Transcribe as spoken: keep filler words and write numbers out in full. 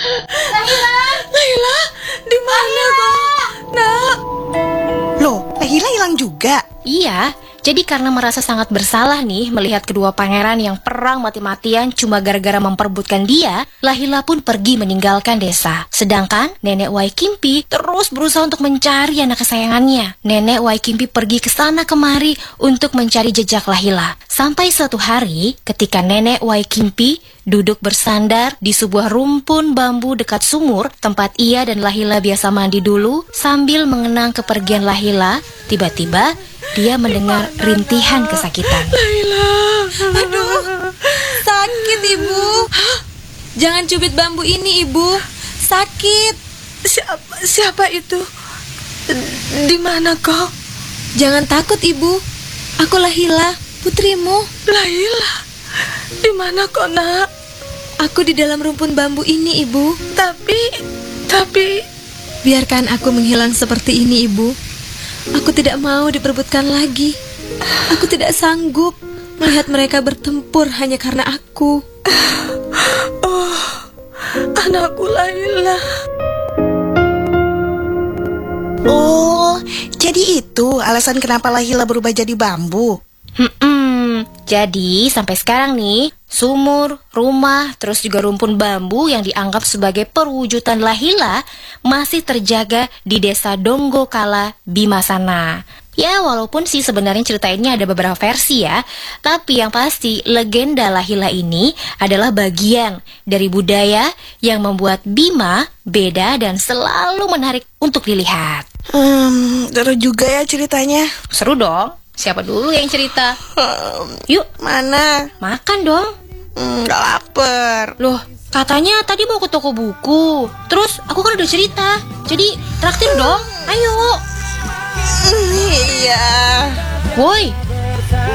Lahila, Lahila, di mana kau? Nak. Loh, Lahila hilang juga? Iya, jadi karena merasa sangat bersalah nih melihat kedua pangeran yang perang mati-matian cuma gara-gara memperebutkan dia, Lahila pun pergi meninggalkan desa. Sedangkan Nenek Waikimpi terus berusaha untuk mencari anak kesayangannya. Nenek Waikimpi pergi ke sana kemari untuk mencari jejak Lahila. Sampai suatu hari, ketika Nenek Waikimpi duduk bersandar di sebuah rumpun bambu dekat sumur tempat ia dan Lahila biasa mandi dulu sambil mengenang kepergian Lahila, tiba-tiba dia mendengar rintihan kesakitan. Lahila. Aduh, sakit Ibu. Jangan cubit bambu ini Ibu. Sakit. Siapa, siapa itu? Di mana kau? Jangan takut Ibu. Aku Lahila, putrimu. Lahila, di mana kau nak? Aku di dalam rumpun bambu ini Ibu. Tapi, tapi Biarkan aku menghilang seperti ini Ibu. Aku tidak mau diperebutkan lagi. Aku tidak sanggup melihat mereka bertempur hanya karena aku. Oh, anakku Lahila. Oh, jadi itu alasan kenapa Lahila berubah jadi bambu. Hmm, jadi sampai sekarang nih, sumur, rumah, terus juga rumpun bambu yang dianggap sebagai perwujudan Lahila masih terjaga di desa Donggokala, Bima sana. Ya, walaupun sih sebenarnya cerita ini ada beberapa versi ya, tapi yang pasti legenda Lahila ini adalah bagian dari budaya yang membuat Bima beda dan selalu menarik untuk dilihat. Hmm, seru juga ya ceritanya. Seru dong. Siapa dulu yang cerita? Hmm, Yuk, mana? makan dong. Hmm, gak lapar. Loh, katanya tadi mau ke toko buku. Terus aku kan udah cerita. Jadi traktir dong. Ayo. Hmm, iya. Woi,